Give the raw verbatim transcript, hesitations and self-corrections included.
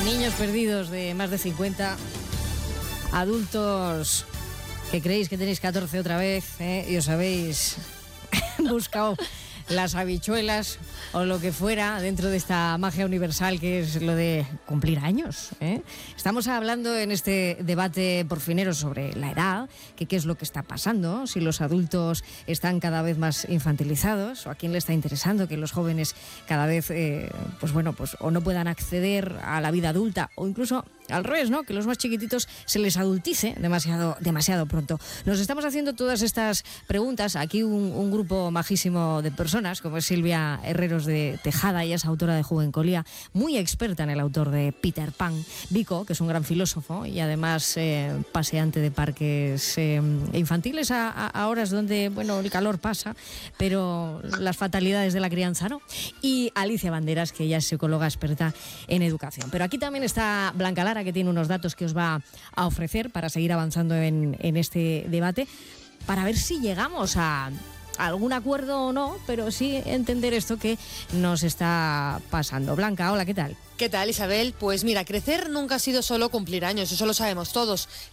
Niños perdidos de más de cincuenta, adultos que creéis que tenéis catorce otra vez, ¿eh? Y os habéis buscado las habichuelas o lo que fuera dentro de esta magia universal que es lo de cumplir años, ¿eh? Estamos hablando en este debate porfinero sobre la edad, que qué es lo que está pasando, si los adultos están cada vez más infantilizados o a quién le está interesando que los jóvenes cada vez, eh, pues bueno, pues o no puedan acceder a la vida adulta o incluso al revés, ¿no? Que los más chiquititos se les adultice demasiado, demasiado pronto. Nos estamos haciendo todas estas preguntas. Aquí un, un grupo majísimo de personas, como es Silvia Herreros de Tejada, ella es autora de Juvencolía, muy experta en el autor de Peter Pan. Vico, que es un gran filósofo y además eh, paseante de parques eh, infantiles a, a, a horas donde, bueno, el calor pasa, pero las fatalidades de la crianza no. Y Alicia Banderas, que ella es psicóloga experta en educación. Pero aquí también está Blanca Lara, que tiene unos datos que os va a ofrecer para seguir avanzando en, en este debate, para ver si llegamos a algún acuerdo o no, pero sí entender esto que nos está pasando. Blanca, hola, ¿qué tal? ¿Qué tal, Isabel? Pues mira, crecer nunca ha sido solo cumplir años, eso lo sabemos todos.